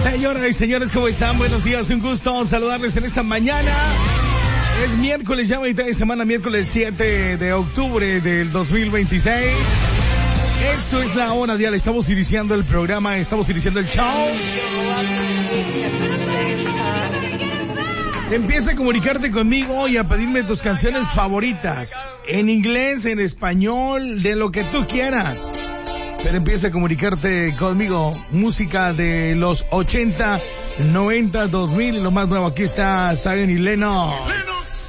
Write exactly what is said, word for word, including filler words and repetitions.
Señoras y señores, ¿cómo están? Buenos días, un gusto saludarles en esta mañana. Es miércoles, ya mitad de semana, miércoles siete de octubre del dos mil veintiséis. Esto es la hora dial, estamos iniciando el programa, estamos iniciando el show. Empieza a comunicarte conmigo y a pedirme tus canciones favoritas. En inglés, en español, de lo que tú quieras. Pero empieza a comunicarte conmigo. Música de los ochenta, noventa, dos mil. Lo más nuevo, aquí está Zion y Lennox.